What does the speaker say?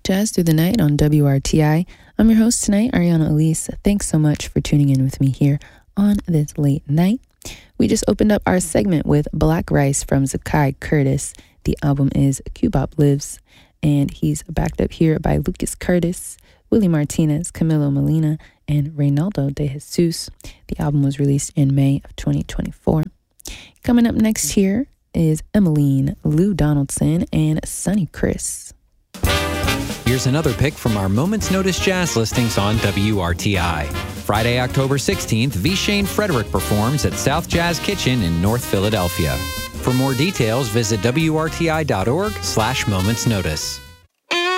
Jazz Through the Night on WRTI. I'm your host tonight, Ariana Elise. Thanks so much for tuning in with me here on this late night. We just opened up our segment with Black Rice from Zakai Curtis. The album is Cubop Lives, and he's backed up here by Lucas Curtis, Willie Martinez, Camilo Molina, and Reynaldo de Jesus. The album was released in May of 2024. Coming up next here is Emmeline, Lou Donaldson, and Sonny Chris. Here's another pick from our Moments Notice Jazz listings on WRTI. Friday, October 16th, V. Shane Frederick performs at South Jazz Kitchen in North Philadelphia. For more details, visit WRTI.org/momentsnotice.